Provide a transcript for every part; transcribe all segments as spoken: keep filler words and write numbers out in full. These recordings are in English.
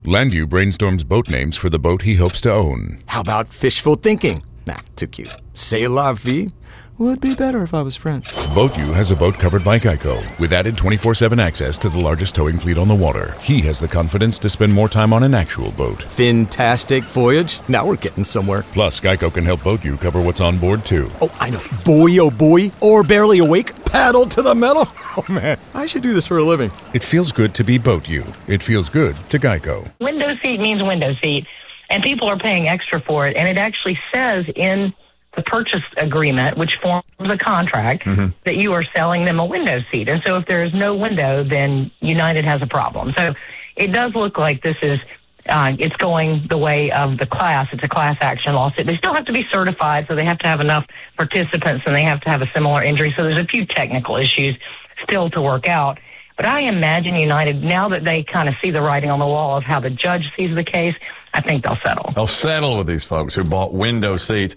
Landview brainstorms boat names for the boat he hopes to own. How about fishful thinking? Nah, too cute. C'est la vie? Would be better if I was French. BoatU has a boat covered by Geico with added twenty-four seven access to the largest towing fleet on the water. He has the confidence to spend more time on an actual boat. Fantastic voyage. Now we're getting somewhere. Plus, Geico can help BoatU cover what's on board, too. Oh, I know. Boy, oh boy. Or barely awake. Paddle to the metal. Oh, man. I should do this for a living. It feels good to be BoatU. It feels good to Geico. Window seat means window seat, and people are paying extra for it. And it actually says in the purchase agreement, which forms a contract, mm-hmm. that you are selling them a window seat. And so if there is no window, then United has a problem. So it does look like this is, uh, it's going the way of the class. It's a class action lawsuit. They still have to be certified, so they have to have enough participants and they have to have a similar injury. So there's a few technical issues still to work out. But I imagine United, now that they kind of see the writing on the wall of how the judge sees the case, I think they'll settle. They'll settle with these folks who bought window seats.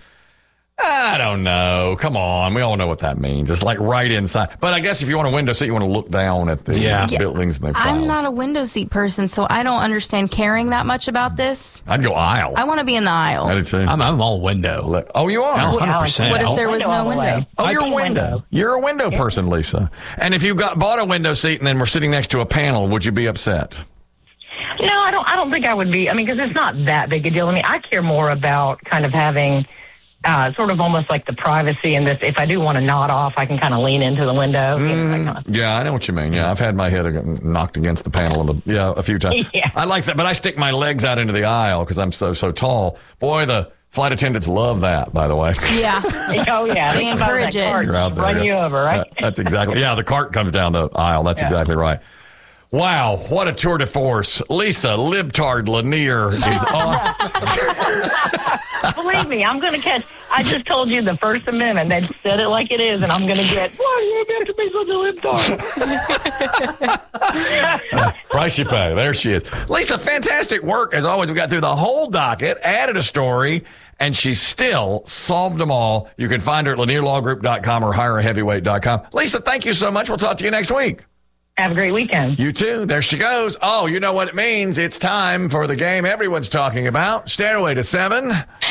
I don't know. Come on. We all know what that means. It's like right inside. But I guess if you want a window seat, you want to look down at the yeah. buildings and their I'm files. not a window seat person, so I don't understand caring that much about this. I'd go aisle. I want to be in the aisle. I do too. I'm, I'm all window. Oh, you are? one hundred percent. What if there was no window? Oh, you're a window. window. You're a window yeah. person, Lisa. And if you got bought a window seat and then we're sitting next to a panel, would you be upset? No, I don't. I don't think I would be. I mean, because it's not that big a deal. I mean, I care more about kind of having uh, sort of almost like the privacy and this. If I do want to nod off, I can kind of lean into the window. Mm, you know, that kind of yeah, I know what you mean. Yeah, I've had my head knocked against the panel of the yeah a few times. Yeah. I like that, but I stick my legs out into the aisle because I'm so so tall. Boy, the flight attendants love that, by the way. Yeah. Oh, yeah. They encourage it. You're out there, run yeah. you over, right? Uh, that's exactly. Yeah, the cart comes down the aisle. That's yeah. exactly right. Wow, what a tour de force. Lisa Libtard Lanier is on. Believe me, I'm going to catch. I just told you the First Amendment. They said it like it is, and I'm going to get, why you have to be such a libtard? uh, price you pay. There she is. Lisa, fantastic work. As always, we got through the whole docket, added a story, and she still solved them all. You can find her at lanier law group dot com or hire a heavyweight dot com. Lisa, thank you so much. We'll talk to you next week. Have a great weekend. You too. There she goes. Oh, you know what it means. It's time for the game everyone's talking about. Stairway to Seven.